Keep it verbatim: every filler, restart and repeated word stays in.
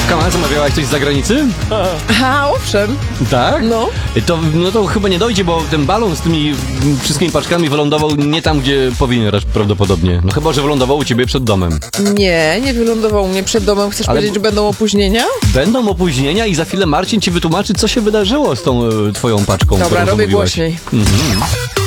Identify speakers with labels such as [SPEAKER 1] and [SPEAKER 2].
[SPEAKER 1] Kama, zamawiałaś coś z zagranicy?
[SPEAKER 2] A, owszem.
[SPEAKER 1] Tak?
[SPEAKER 2] No.
[SPEAKER 1] To, no to chyba nie dojdzie, bo ten balon z tymi wszystkimi paczkami wylądował nie tam, gdzie powinien prawdopodobnie. No chyba, że wylądował u ciebie przed domem.
[SPEAKER 2] Nie, nie wylądował u mnie przed domem. Chcesz
[SPEAKER 1] Ale
[SPEAKER 2] powiedzieć,
[SPEAKER 1] bo-
[SPEAKER 2] że będą opóźnienia?
[SPEAKER 1] Będą opóźnienia i za chwilę Marcin ci wytłumaczy, co się wydarzyło z tą e, twoją paczką.
[SPEAKER 2] Dobra,
[SPEAKER 1] którą
[SPEAKER 2] robię
[SPEAKER 1] zamówiłaś.
[SPEAKER 2] głośniej.
[SPEAKER 1] Mhm.